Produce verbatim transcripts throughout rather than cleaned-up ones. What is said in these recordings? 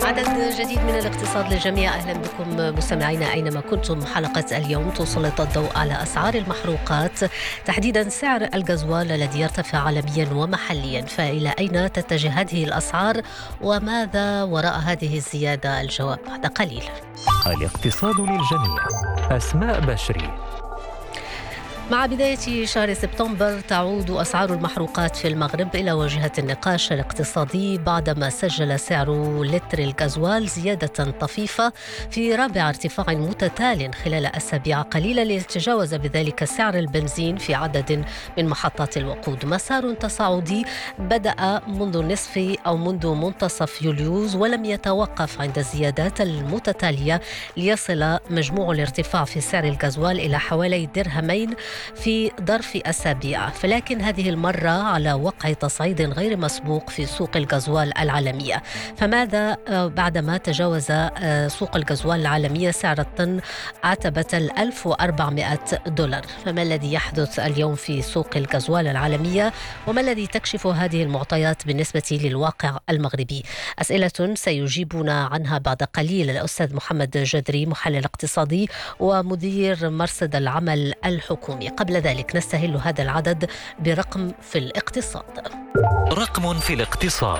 عدد جديد من الاقتصاد للجميع. أهلا بكم مستمعينا أينما كنتم. حلقة اليوم تسلط الضوء على أسعار المحروقات، تحديدا سعر الغازوال الذي يرتفع عالميا ومحليا. فإلى أين تتجه هذه الأسعار وماذا وراء هذه الزيادة؟ الجواب بعد قليل. الاقتصاد للجميع. أسماء بشري. مع بداية شهر سبتمبر تعود أسعار المحروقات في المغرب إلى واجهة النقاش الاقتصادي بعدما سجل سعر لتر الغازوال زيادة طفيفة في رابع ارتفاع متتال خلال أسابيع قليلة، ليتجاوز بذلك سعر البنزين في عدد من محطات الوقود. مسار تصاعدي بدأ منذ نصف أو منذ منتصف يوليوز ولم يتوقف عند الزيادات المتتالية، ليصل مجموع الارتفاع في سعر الغازوال إلى حوالي درهمين في ظرف أسابيع، فلكن هذه المرة على وقع تصعيد غير مسبوق في سوق الغازوال العالمية. فماذا بعدما تجاوز سوق الغازوال العالمية سعر الطن عتبة الألف وأربعمائة دولار؟ فما الذي يحدث اليوم في سوق الغازوال العالمية وما الذي تكشف هذه المعطيات بالنسبة للواقع المغربي؟ أسئلة سيجيبنا عنها بعد قليل الأستاذ محمد جدري، محلل اقتصادي ومدير مرصد العمل الحكومي. قبل ذلك نستهل هذا العدد برقم في الاقتصاد. رقم في الاقتصاد.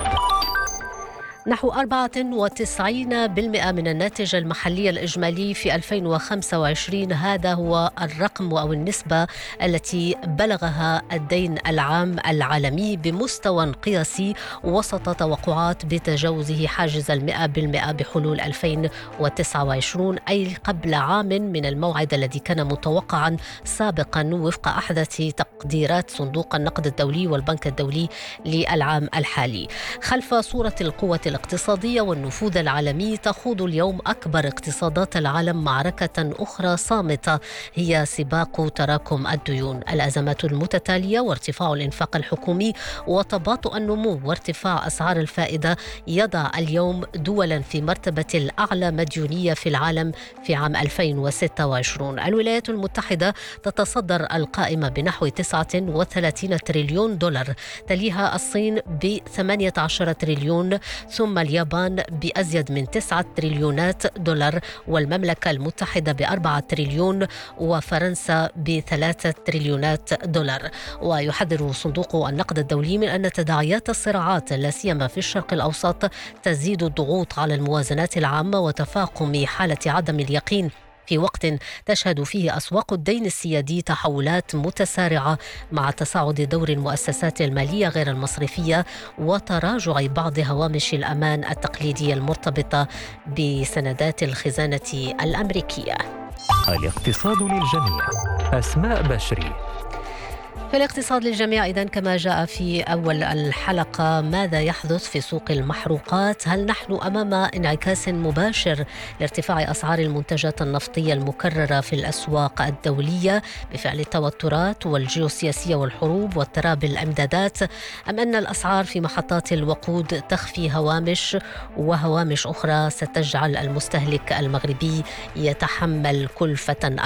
نحو أربعة وتسعين بالمئة من الناتج المحلي الإجمالي في ألفين وخمسة وعشرين، هذا هو الرقم أو النسبة التي بلغها الدين العام العالمي بمستوى قياسي وسط توقعات بتجاوزه حاجز المئة بالمئة بحلول ألفين وتسعة وعشرين، أي قبل عام من الموعد الذي كان متوقعا سابقا وفق أحدث تقديرات صندوق النقد الدولي والبنك الدولي للعام الحالي. خلف صورة القوة الاقتصادية والنفوذ العالمي تخوض اليوم أكبر اقتصادات العالم معركة أخرى صامتة، هي سباق تراكم الديون. الأزمات المتتالية وارتفاع الإنفاق الحكومي وتباطؤ النمو وارتفاع أسعار الفائدة يضع اليوم دولا في مرتبة الأعلى مديونية في العالم في عام ألفين وستة وعشرين. الولايات المتحدة تتصدر القائمة بنحو تسعة وثلاثين تريليون دولار، تليها الصين ب ثمانية عشر تريليون، ثم اليابان بأزيد من تسعة تريليونات دولار، والمملكة المتحدة بأربعة تريليون، وفرنسا بثلاثة تريليونات دولار. ويحذر صندوق النقد الدولي من أن تداعيات الصراعات لا سيما في الشرق الأوسط تزيد الضغوط على الموازنات العامة وتفاقم حالة عدم اليقين في وقت تشهد فيه أسواق الدين السيادي تحولات متسارعة مع تصاعد دور المؤسسات المالية غير المصرفية وتراجع بعض هوامش الأمان التقليدية المرتبطة بسندات الخزانة الأمريكية. الاقتصاد للجميع. أسماء بشري. في الاقتصاد للجميع إذن كما جاء في أول الحلقة، ماذا يحدث في سوق المحروقات؟ هل نحن أمام انعكاس مباشر لارتفاع أسعار المنتجات النفطية المكررة في الأسواق الدولية بفعل التوترات والجيوسياسية والحروب واضطراب الإمدادات، أم أن الأسعار في محطات الوقود تخفي هوامش وهوامش أخرى ستجعل المستهلك المغربي يتحمل كلفة